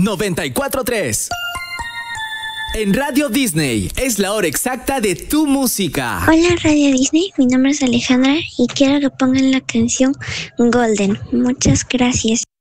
94.3. En Radio Disney es la hora exacta de tu música. Hola Radio Disney, mi nombre es Alejandra y quiero que pongan la canción Golden. Muchas gracias.